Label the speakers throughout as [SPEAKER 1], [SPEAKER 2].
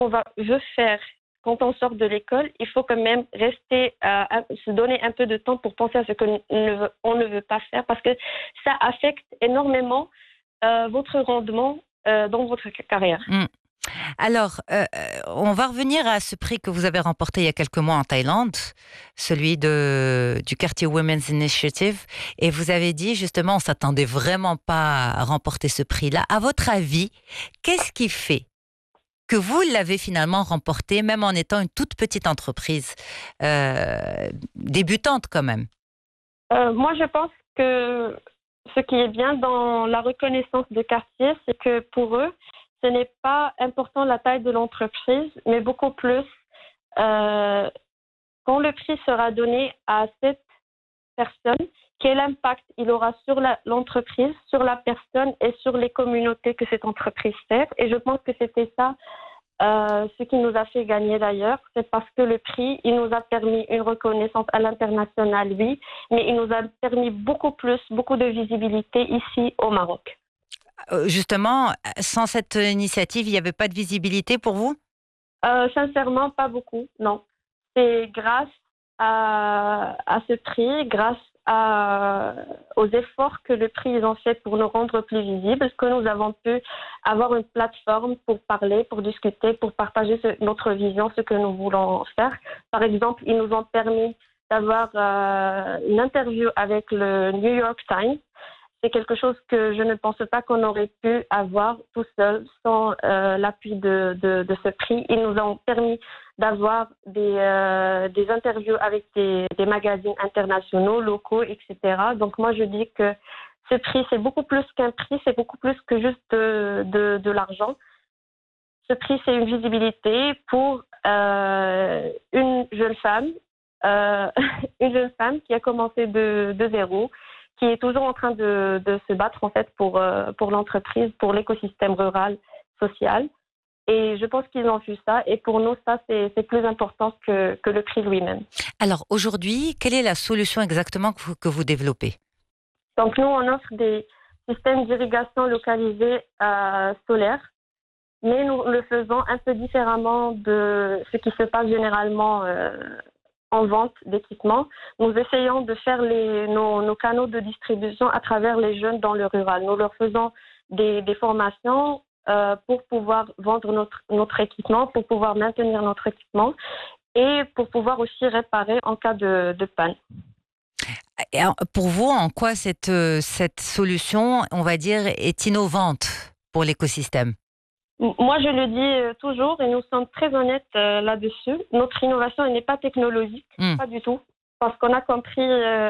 [SPEAKER 1] veut faire quand on sort de l'école, il faut quand même rester, se donner un peu de temps pour penser à ce qu'on ne veut pas faire parce que ça affecte énormément votre rendement dans votre carrière.
[SPEAKER 2] Mm. Alors, on va revenir à ce prix que vous avez remporté il y a quelques mois en Thaïlande, celui du quartier Women's Initiative. Et vous avez dit, justement, on ne s'attendait vraiment pas à remporter ce prix-là. À votre avis, qu'est-ce qui fait que vous l'avez finalement remporté, même en étant une toute petite entreprise, débutante quand même?
[SPEAKER 1] Moi, je pense que ce qui est bien dans la reconnaissance de quartier, c'est que pour eux, ce n'est pas important la taille de l'entreprise, mais beaucoup plus euh, quand le prix sera donné à cette personne, quel impact il aura sur l'entreprise, sur la personne et sur les communautés que cette entreprise sert. Et je pense que c'était ça ce qui nous a fait gagner d'ailleurs. C'est parce que le prix, il nous a permis une reconnaissance à l'international, oui, mais il nous a permis beaucoup de visibilité ici au Maroc.
[SPEAKER 2] Justement, sans cette initiative, il n'y avait pas de visibilité pour vous?
[SPEAKER 1] Sincèrement, pas beaucoup, non. C'est grâce à ce prix, grâce aux efforts que le prix ils ont fait pour nous rendre plus visibles, que nous avons pu avoir une plateforme pour parler, pour discuter, pour partager notre vision, ce que nous voulons faire. Par exemple, ils nous ont permis d'avoir une interview avec le New York Times. C'est quelque chose que je ne pense pas qu'on aurait pu avoir tout seul sans l'appui de ce prix. Ils nous ont permis d'avoir des interviews avec des magazines internationaux, locaux, etc. Donc moi, je dis que ce prix, c'est beaucoup plus qu'un prix, c'est beaucoup plus que juste de l'argent. Ce prix, c'est une visibilité pour une jeune femme, une jeune femme qui a commencé de zéro, qui est toujours en train de se battre en fait pour l'entreprise, pour l'écosystème rural, social. Et je pense qu'ils ont vu ça. Et pour nous, ça, c'est plus important que le prix lui-même.
[SPEAKER 2] Alors aujourd'hui, quelle est la solution exactement que vous développez?
[SPEAKER 1] Donc nous, on offre des systèmes d'irrigation localisés solaires, mais nous le faisons un peu différemment de ce qui se passe généralement en vente d'équipements. Nous essayons de faire nos canaux de distribution à travers les jeunes dans le rural. Nous leur faisons des formations pour pouvoir vendre notre équipement, pour pouvoir maintenir notre équipement et pour pouvoir aussi réparer en cas de panne.
[SPEAKER 2] Et pour vous, en quoi cette solution, on va dire, est innovante pour l'écosystème?
[SPEAKER 1] Moi, je le dis toujours et nous sommes très honnêtes là-dessus. Notre innovation, elle n'est pas technologique, pas du tout, parce qu'on a compris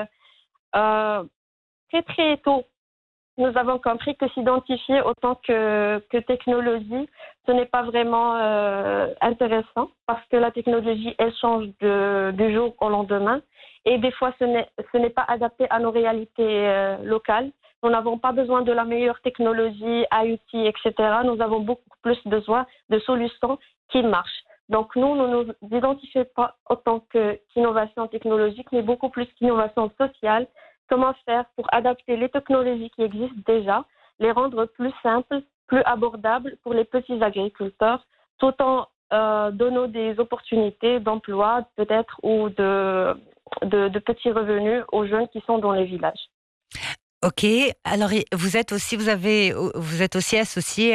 [SPEAKER 1] très très tôt, nous avons compris que s'identifier autant que technologie, ce n'est pas vraiment intéressant, parce que la technologie, elle change du jour au lendemain, et des fois, ce n'est pas adapté à nos réalités locales. Nous n'avons pas besoin de la meilleure technologie, IoT, etc. Nous avons beaucoup plus besoin de solutions qui marchent. Donc nous ne nous identifions pas autant qu'innovation technologique, mais beaucoup plus qu'innovation sociale. Comment faire pour adapter les technologies qui existent déjà, les rendre plus simples, plus abordables pour les petits agriculteurs, tout en donnant des opportunités d'emploi peut-être ou de petits revenus aux jeunes qui sont dans les villages.
[SPEAKER 2] Ok, alors vous êtes aussi associé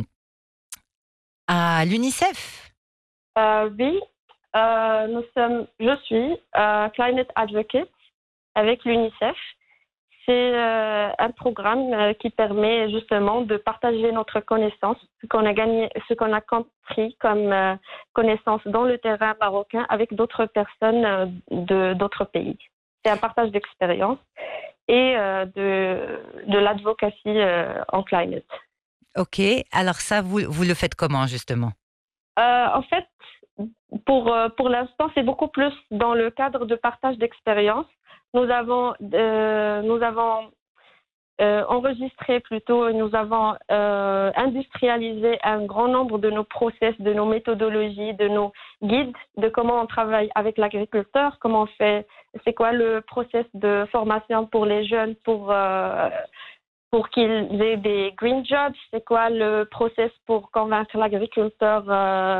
[SPEAKER 2] à l'UNICEF.
[SPEAKER 1] Oui, je suis Climate Advocate avec l'UNICEF. C'est un programme qui permet justement de partager notre connaissance, ce qu'on a gagné, ce qu'on a compris comme connaissance dans le terrain marocain avec d'autres personnes d'autres pays. C'est un partage d'expérience et de l'advocacy en climate.
[SPEAKER 2] Ok, alors ça, vous le faites comment justement?
[SPEAKER 1] En fait, pour l'instant, c'est beaucoup plus dans le cadre de partage d'expérience. Nous avons enregistré plutôt, nous avons industrialisé un grand nombre de nos process, de nos méthodologies, de nos guides, de comment on travaille avec l'agriculteur, comment on fait, c'est quoi le process de formation pour les jeunes pour qu'ils aient des green jobs, c'est quoi le process pour convaincre l'agriculteur